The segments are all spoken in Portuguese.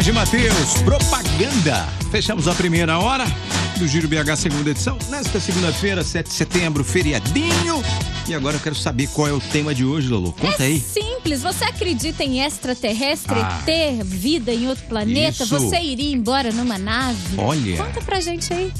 Jorge Mateus, propaganda. Fechamos a primeira hora do Giro BH, segunda edição. Nesta segunda-feira, 7 de setembro, feriadinho. E agora eu quero saber qual é o tema de hoje, Lolo. Conta aí. Simples. Você acredita em extraterrestre, ter vida em outro planeta? Isso. Você iria embora numa nave? Olha. Conta pra gente aí.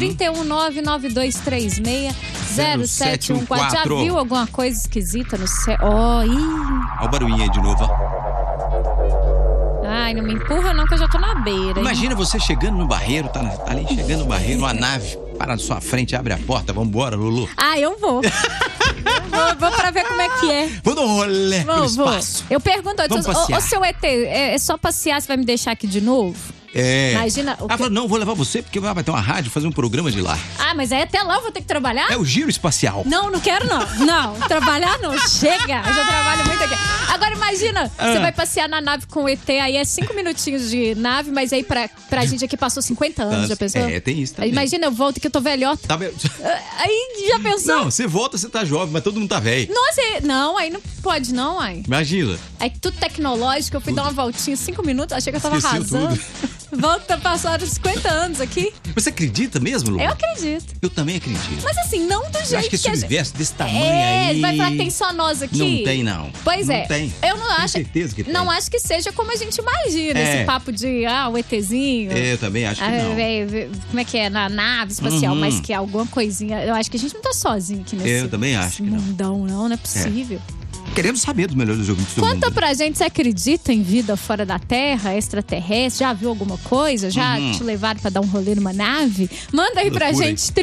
31992360714. Já viu alguma coisa esquisita no céu? Olha o barulhinho aí de novo, ó. Ai, não me empurra não, que eu já tô na beira. Imagina você chegando no barreiro, tá ali chegando no barreiro, uma nave para na sua frente, abre a porta, vambora, Lulu. Ah, eu vou. Vou pra ver como é que é. Vou dar um rolê no espaço. Eu pergunto, ô seu ET, é só passear, você vai me deixar aqui de novo? É. Imagina. Ela falou, não, vou levar você porque vai ter uma rádio, fazer um programa de lá. Ah, mas aí até lá eu vou ter que trabalhar? É o Giro Espacial. Não quero não. Não, trabalhar não, chega. Eu já trabalho muito aqui. Agora imagina, você vai passear na nave com o ET, aí é 5 minutinhos de nave, mas aí pra gente aqui passou 50 anos, já pensou? É, tem isso também. Imagina, eu volto que eu tô velhota. Tá Aí já pensou? Não, você volta, você tá jovem, mas todo mundo tá velho. Nossa, não, aí não pode não, aí. Imagina. Aí tudo tecnológico, eu fui dar uma voltinha, 5 minutos, achei que eu tava arrasando. Volta, passaram 50 anos aqui. Você acredita mesmo, Lu? Eu acredito. Eu também acredito. Mas assim, não do jeito acho que esse universo desse tamanho aí... vai falar que tem só nós aqui? Não tem, não. Pois não é. Tem. Eu não acho... Tenho certeza que tem. Não acho que seja como a gente imagina, esse papo de, o ETzinho. Eu também acho que não. Como é que é? Na nave espacial, mas que é alguma coisinha. Eu acho que a gente não tá sozinho aqui nesse... Eu também acho que não. Não é possível. Queremos saber dos melhores ouvintes do mundo. Conta pra gente, você acredita em vida fora da Terra, extraterrestre? Já viu alguma coisa? Já te levaram pra dar um rolê numa nave? Manda aí pra gente,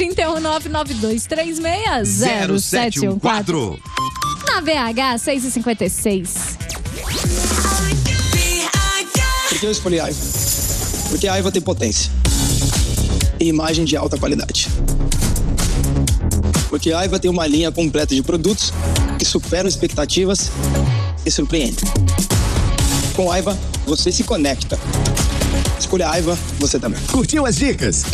31992360714. Na VH 6h56. Por que eu escolhi Aiva? Porque a Aiva tem potência e imagem de alta qualidade. Porque a Aiva tem uma linha completa de produtos que superam expectativas e surpreendem. Com a Aiva, você se conecta. Escolha a Aiva, você também. Curtiu as dicas?